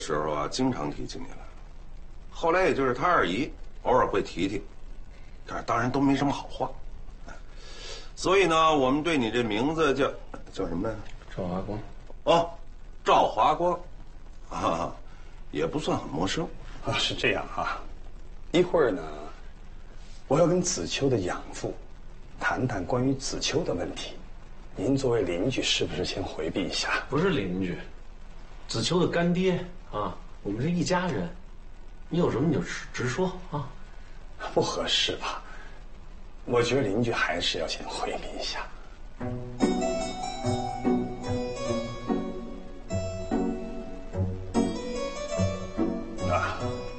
时候啊，经常提起你来。后来也就是他二姨偶尔会提提，但是当然都没什么好话。所以呢，我们对你这名字叫什么来着？ 赵华光。 哦，赵华光，啊，也不算很陌生。 啊，是这样啊。一会儿呢，我要跟子秋的养父谈谈关于子秋的问题。您作为邻居，是不是先回避一下？ 不是邻居，子秋的干爹啊，我们是一家人。你有什么你就直说啊。 不合适吧？我觉得邻居还是要先回避一下。啊，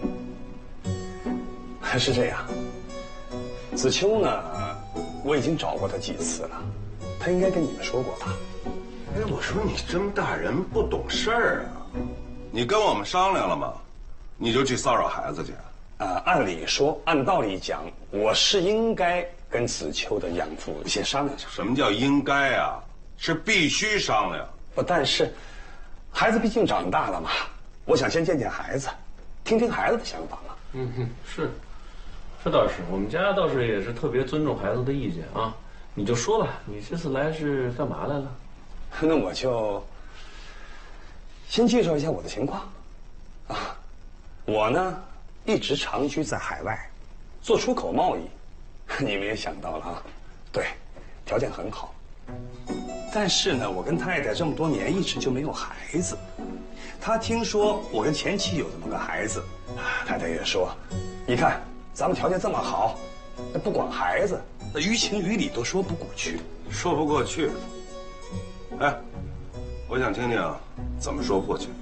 还是这样。子秋呢，我已经找过他几次了，他应该跟你们说过吧？ 哎，我说你这么大人不懂事儿啊！你跟我们商量了吗？你就去骚扰孩子去？ 按理说，按道理讲，我是应该跟子秋的养父先商量商量。 什么叫应该啊？是必须商量。 不，但是孩子毕竟长大了嘛，我想先见见孩子，听听孩子的想法嘛。 嗯哼，是，这倒是，我们家倒是也是特别尊重孩子的意见啊。你就说吧，你这次来是干嘛来了？ 那我就先介绍一下我的情况。啊，我呢一直长居在海外，做出口贸易。你们也想到了啊，对，条件很好。但是呢，我跟太太这么多年一直就没有孩子。她听说我跟前妻有这么个孩子，太太也说，你看咱们条件这么好，那不管孩子，那于情于理都说不过去。 说不过去。哎，我想听听怎么说不过去。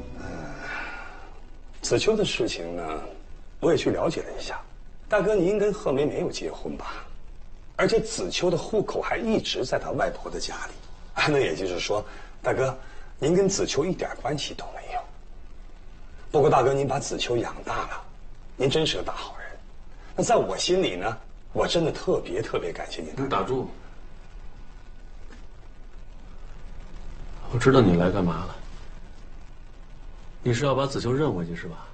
子秋的事情呢，我也去了解了一下。大哥，您跟贺梅没有结婚吧？而且子秋的户口还一直在他外婆的家里。那也就是说，大哥，您跟子秋一点关系都没有。不过大哥，您把子秋养大了，您真是个大好人。那在我心里呢，我真的特别感谢您。 你打住！我知道你来干嘛了。你是要把子秋认回去是吧？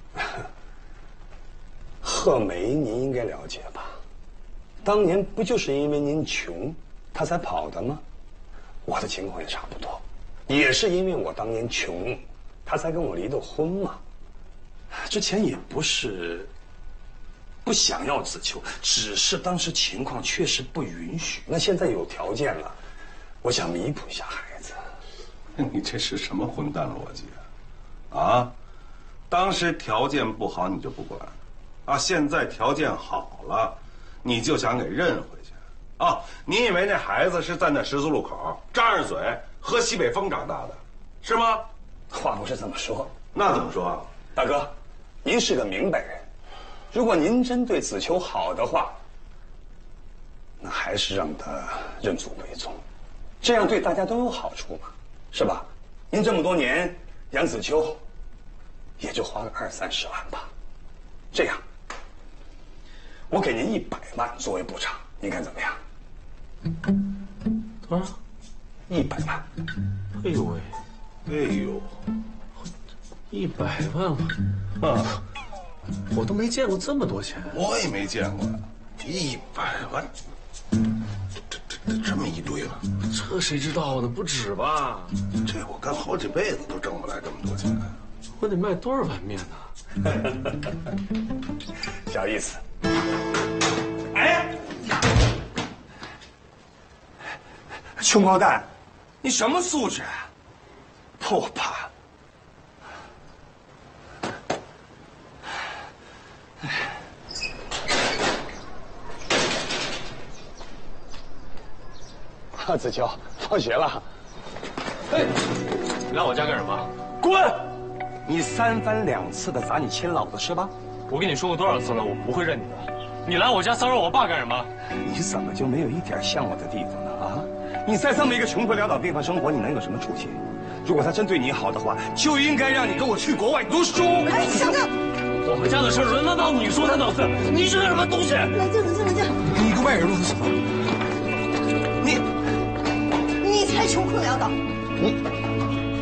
贺梅，您应该了解吧？当年不就是因为您穷，他才跑的吗？我的情况也差不多，也是因为我当年穷，他才跟我离的婚嘛。之前也不是不想要子秋，只是当时情况确实不允许。那现在有条件了，我想弥补一下孩子。 你这是什么混蛋逻辑啊？啊，当时条件不好你就不管，啊，现在条件好了，你就想给认回去，啊，你以为那孩子是在那十字路口张着嘴喝西北风长大的，是吗？ 话不是这么说。 那怎么说啊？ 大哥，您是个明白人，如果您真对子秋好的话，那还是让他认祖归宗，这样对大家都有好处嘛，是吧？您这么多年养子秋，也就花了20-30万吧。这样，我给您100万作为补偿，您看怎么样？ 多少 ？100万。 哎呦喂！ 哎呦 ，100万啊！我都没见过这么多钱。 我也没见过，100万，这么一堆了。 这谁知道呢？不止吧？ 这我干好几辈子都挣不来这么多钱。 我得卖多少碗面呢？ 小意思。哎，穷光蛋，你什么素质啊？不怕。子秋，放学了。 哎，你来我家干什么？ 滚！你3番2次的砸你亲老子是吧？ 我跟你说过多少次了，我不会认你的。你来我家骚扰我爸干什么？ 你怎么就没有一点像我的地方呢？啊！你在这么一个穷困潦倒地方生活，你能有什么出息？如果他真对你好的话，就应该让你跟我去国外读书。 哎，小子， 我们家的事轮得到你说三道四？你是个什么东西？ 冷静，冷静，冷静！ 你一个外人如此想法， 你才穷困潦倒。 你